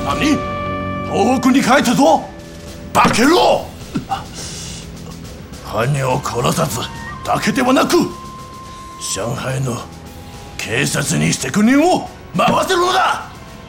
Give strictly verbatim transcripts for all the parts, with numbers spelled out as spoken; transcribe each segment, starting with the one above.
何？東北に帰ってぞ！バケロ！犯人を殺さずだけではなく、上海の警察に責任を回せるのだ。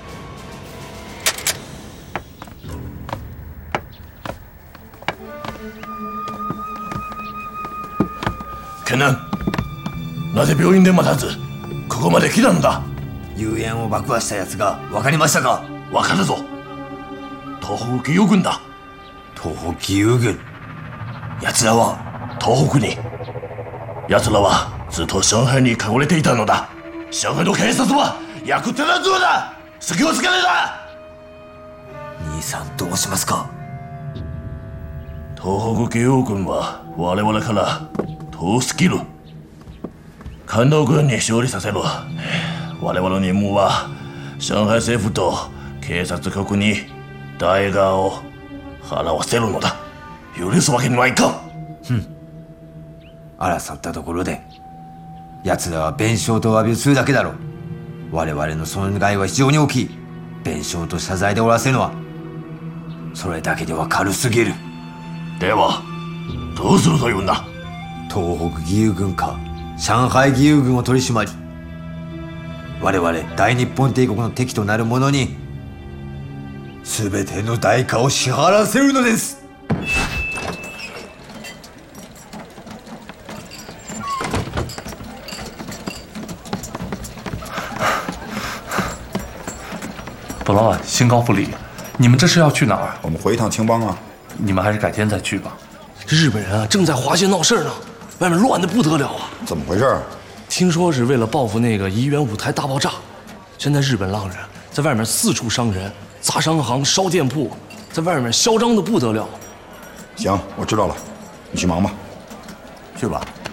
ケナン、なぜ病院で待たずここまで来たのだ？ 遊園を爆破した奴が分かりましたか？ 分かるぞ。東北義勇軍だ。 東北義勇軍。奴らは東北に。奴らはずっと上海に隠れていたのだ。上海の警察は役立たずだ。隙をつかれだ。 兄さんどうしますか？ 東北義勇軍は我々から遠すぎる。関東軍に勝利させる。我々の任務は上海政府と警察局に代価を払わせるのだ。許すわけにはいかん。 ふん。争ったところで奴らは弁償と詫びをするだけだろう。我々の損害は非常に大きい。弁償と謝罪で終わらせるのはそれだけでは軽すぎる。 ではどうするというんだ？ 東北義勇軍か上海義勇軍を取り締まり、我々大日本帝国の敵となる者に全ての代価を支払わせるのです。 卜老板，新高福里，你们这是要去哪儿？ 我们回一趟青帮啊。 你们还是改天再去吧。 日本人啊，正在华县闹事呢，外面乱得不得了啊！ 怎么回事？ 听说是为了报复那个怡园舞台大爆炸，现在日本浪人在外面四处伤人，砸商行、烧店铺，在外面嚣张得不得了。 行，我知道了，你去忙吧。 去吧。